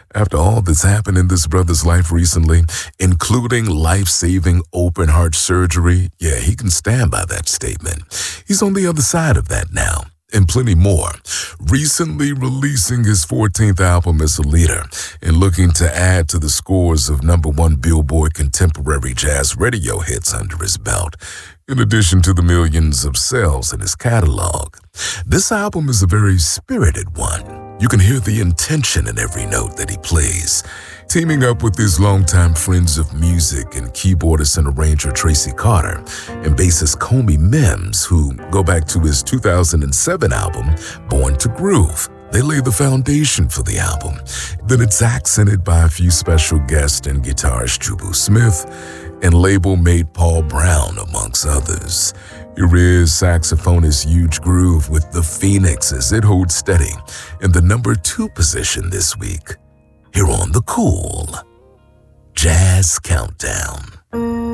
After all that's happened in this brother's life recently, including life-saving open-heart surgery, yeah, he can stand by that statement. He's on the other side of that now, and plenty more. Recently releasing his 14th album as a leader and looking to add to the scores of #1 Billboard contemporary jazz radio hits under his belt, in addition to the millions of sales in his catalog. This album is a very spirited one. You can hear the intention in every note that he plays. Teaming up with his longtime friends of music and keyboardist and arranger Tracy Carter and bassist Comey Mims, who go back to his 2007 album, Born to Groove. They lay the foundation for the album. Then it's accented by a few special guests and guitarist Jubu Smith and label-mate Paul Brown, amongst others. Here is saxophonist Huge Groove with The Phoenix as it holds steady in the #2 position this week, here on the Cool Jazz Countdown.